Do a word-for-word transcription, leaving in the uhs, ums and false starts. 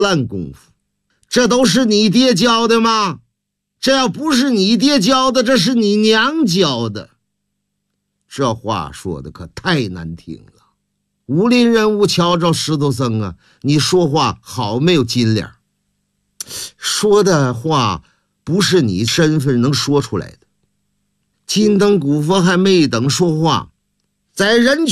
烂功夫，这都是你爹教的吗？这要不是你爹教的，这是你娘教的。这话说的可太难听了。武林人物瞧着石头僧啊，你说话好没有斤两，说的话不是你身份能说出来的。金灯古佛还没等说话，在人群